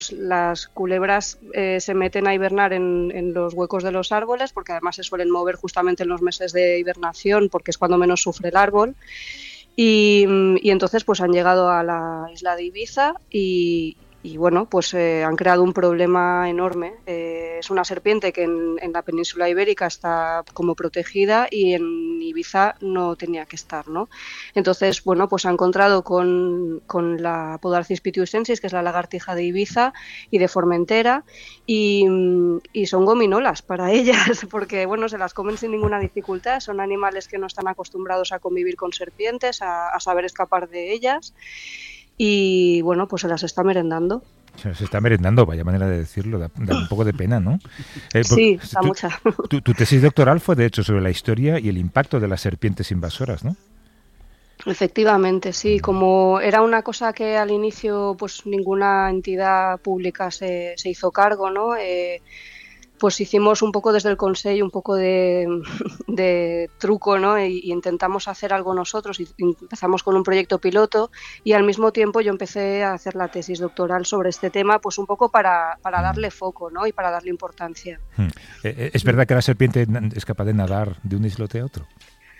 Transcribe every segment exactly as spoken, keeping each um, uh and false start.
las culebras eh, se meten a hibernar en, en los huecos de los árboles, porque además se suelen mover justamente en los meses de hibernación, porque es cuando menos sufre el árbol. Y, y entonces pues han llegado a la isla de Ibiza y, y bueno, pues eh, han creado un problema enorme. Eh, es una serpiente que en, en la península ibérica está como protegida y en Ibiza no tenía que estar, ¿no? Entonces, bueno, pues se ha encontrado con, con la Podarcis pituitensis, que es la lagartija de Ibiza y de Formentera, y, y son gominolas para ellas, porque bueno, se las comen sin ninguna dificultad. Son animales que no están acostumbrados a convivir con serpientes, a, a saber escapar de ellas. Y bueno, pues se las está merendando. Se está merendando, vaya manera de decirlo, da, da un poco de pena, ¿no? Eh, sí, da mucha. Tu, tu tesis doctoral fue, de hecho, sobre la historia y el impacto de las serpientes invasoras, ¿no? Efectivamente, sí. Como era una cosa que al inicio pues ninguna entidad pública se, se hizo cargo, ¿no? Eh, pues hicimos un poco desde el Consell, un poco de, de truco, ¿no? Y, y intentamos hacer algo nosotros. Y empezamos con un proyecto piloto y al mismo tiempo yo empecé a hacer la tesis doctoral sobre este tema, pues un poco para, para darle foco, ¿no? Y para darle importancia. ¿Es verdad que la serpiente es capaz de nadar de un islote a otro?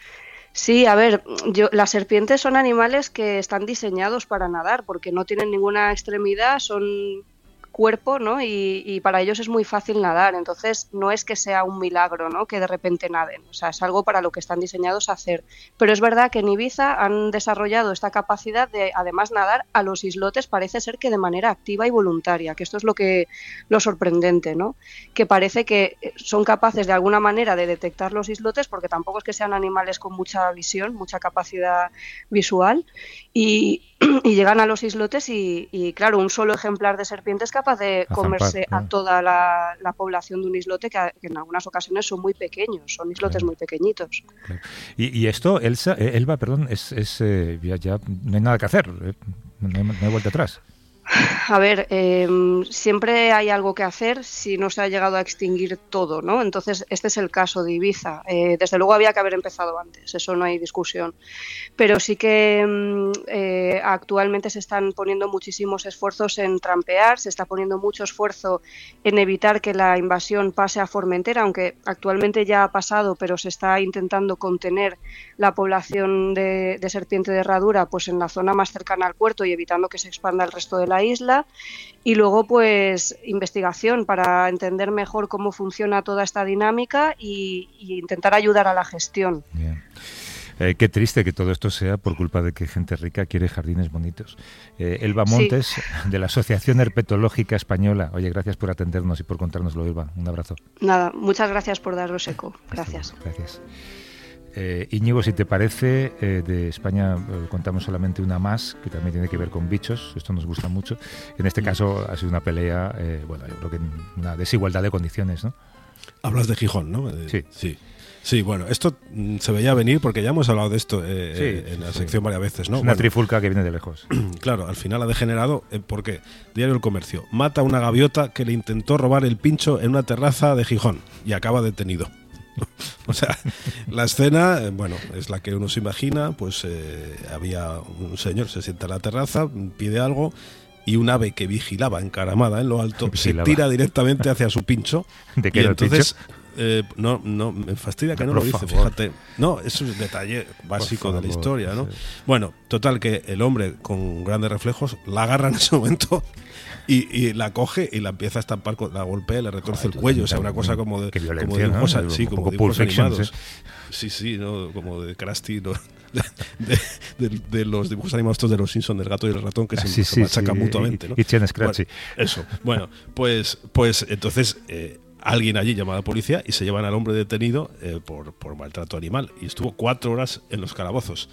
Sí, a ver, yo, las serpientes son animales que están diseñados para nadar porque no tienen ninguna extremidad, son cuerpo, ¿no? Y, y para ellos es muy fácil nadar, entonces no es que sea un milagro, ¿no? Que de repente naden, o sea, es algo para lo que están diseñados a hacer. Pero es verdad que en Ibiza han desarrollado esta capacidad de, además, nadar a los islotes, parece ser que de manera activa y voluntaria, que esto es lo que lo sorprendente, ¿no? Que parece que son capaces de alguna manera de detectar los islotes, porque tampoco es que sean animales con mucha visión, mucha capacidad visual, y y llegan a los islotes y, y, claro, un solo ejemplar de serpiente es capaz de a comerse zampar, a toda la, la población de un islote que, que en algunas ocasiones son muy pequeños, son islotes claro. muy pequeñitos. Claro. Y, y esto, Elsa, Elba, perdón, es, es eh, ya, ya no hay nada que hacer, eh, no, hay, no hay vuelta atrás. A ver, eh, siempre hay algo que hacer si no se ha llegado a extinguir todo, ¿no? Entonces, este es el caso de Ibiza. Eh, desde luego había que haber empezado antes, eso no hay discusión. Pero sí que eh, actualmente se están poniendo muchísimos esfuerzos en trampear, se está poniendo mucho esfuerzo en evitar que la invasión pase a Formentera, aunque actualmente ya ha pasado, pero se está intentando contener la población de, de serpiente de herradura pues en la zona más cercana al puerto y evitando que se expanda el resto de la isla. Y luego pues investigación para entender mejor cómo funciona toda esta dinámica y, y intentar ayudar a la gestión. Bien. Eh, qué triste que todo esto sea por culpa de que gente rica quiere jardines bonitos. Eh, Elba Montes, sí. de la Asociación Herpetológica Española. Oye, gracias por atendernos y por contárnoslo, Elba. Un abrazo. Nada, muchas gracias por daros eco. Gracias. Gracias. Eh, Íñigo, si te parece, eh, de España eh, contamos solamente una más, que también tiene que ver con bichos, esto nos gusta mucho. En este caso ha sido una pelea, eh, bueno, yo creo que una desigualdad de condiciones, ¿no? Hablas de Gijón, ¿no? Sí. Sí. Sí, bueno, esto mm, se veía venir porque ya hemos hablado de esto eh, sí, eh, en la sí. sección varias veces, ¿no? Es una bueno, trifulca que viene de lejos. Claro, al final ha degenerado, eh, ¿por qué? Diario El Comercio. Mata a una gaviota que le intentó robar el pincho en una terraza de Gijón y acaba detenido. O sea, la escena, bueno, es la que uno se imagina, pues eh, había un señor, se sienta en la terraza, pide algo y un ave que vigilaba encaramada en lo alto vigilaba. se tira directamente hacia su pincho. ¿De qué y lo entonces eh, no, no, me fastidia que no lo dice, fíjate. No, eso es un detalle básico de la historia, ¿no? Sí. Bueno, total que el hombre con grandes reflejos la agarra en ese momento y, y la coge y la empieza a estampar, la golpea, le retorce el cuello, o sea, una cosa como de, como de dibujos, ¿no? Sí, como dibujos animados. Sí, sí, ¿no? Como de Krusty, ¿no? De, de, de los dibujos animados de los Simpsons, del gato y el ratón, que se, sí, se sí, machacan sí, mutuamente, ¿no? Y tiene Scratchy. Bueno, eso. Bueno, pues, pues entonces eh, alguien allí llama a la policía y se llevan al hombre detenido eh, por, por maltrato animal. Y estuvo cuatro horas en los calabozos.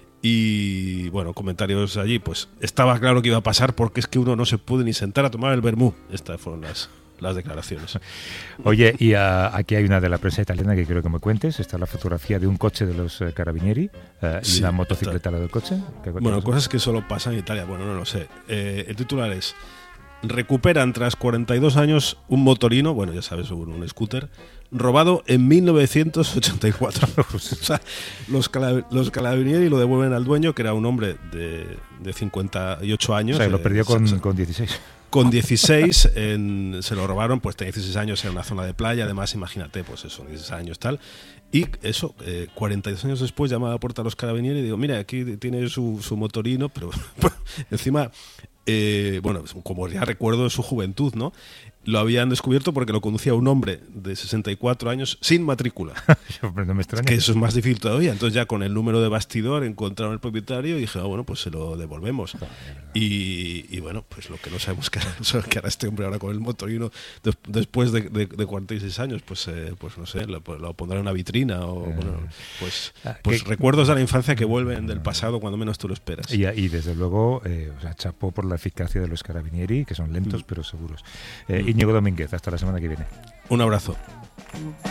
Y bueno, comentarios allí, pues estaba claro que iba a pasar porque es que uno no se puede ni sentar a tomar el vermú. Estas fueron las, las declaraciones. Oye, y uh, aquí hay una de la prensa italiana que quiero que me cuentes. Está la fotografía de un coche de los uh, Carabinieri uh, y sí, una motocicleta al lado del coche. Bueno, cosas que solo pasan en Italia. Bueno, no lo sé. Eh, el titular es: recuperan tras cuarenta y dos años un motorino, bueno, ya sabes, un, un scooter, robado en mil novecientos ochenta y cuatro. O sea, los, cala, los Carabinieri lo devuelven al dueño, que era un hombre de, de cincuenta y ocho años. O sea, eh, lo perdió con, con dieciséis. con dieciséis en, se lo robaron, pues tenía dieciséis años en una zona de playa, además imagínate, pues eso, dieciséis años tal, y eso, eh, cuarenta y dos años después llama a la puerta a los carabineros y digo, mira, aquí tiene su, su motorino, pero encima, eh, bueno, como ya recuerdo de su juventud, ¿no? Lo habían descubierto porque lo conducía un hombre de sesenta y cuatro años sin matrícula. No me extraña. Que eso es más difícil todavía. Entonces ya con el número de bastidor encontraron el propietario y dije, ah, bueno, pues se lo devolvemos. Y, y bueno, pues lo que no sabemos que hará, que hará este hombre ahora con el motorino de, después de, de, de cuarenta y seis años, pues, eh, pues no sé, lo, lo pondrá en una vitrina o eh, bueno, pues, pues recuerdos de la infancia que vuelven del pasado cuando menos tú lo esperas. Y, y desde luego, eh, o sea, chapó por la eficacia de los carabinieri, que son lentos mm. pero seguros. Eh, Íñigo Domínguez, hasta la semana que viene. Un abrazo.